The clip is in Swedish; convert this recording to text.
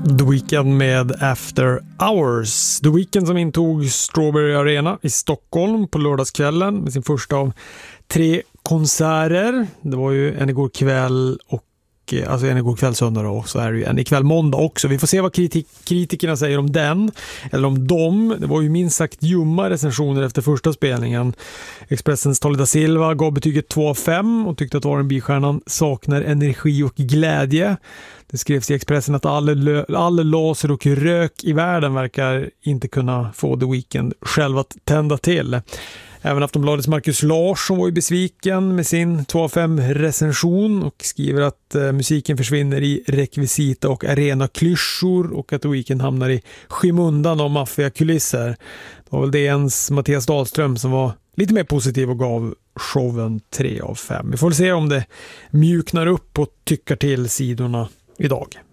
The Weeknd med After Hours. The Weeknd som intog Strawberry Arena i Stockholm på lördagskvällen med sin första av 3 konserter. Det var ju en igår kväll och alltså en igår kväll söndag och så är det ju en ikväll måndag också. Vi får se vad kritikerna säger om den eller om dem. Det var ju minst sagt ljumma recensioner efter första spelningen. Expressens Tolida Silva gav betyget 2/5 och tyckte att R&B-stjärnan saknar energi och glädje. Det skrevs i Expressen att all laser och rök i världen verkar inte kunna få The Weeknd själv att tända till. Även Aftonbladets Marcus Larsson var ju besviken med sin 2/5 recension och skriver att musiken försvinner i rekvisita och arena-klyschor och att The Weeknd hamnar i skymundan av maffiakulisser. Det var väl DNs Mattias Dahlström som var lite mer positiv och gav showen 3/5. Vi får se om det mjuknar upp och tycker till sidorna idag.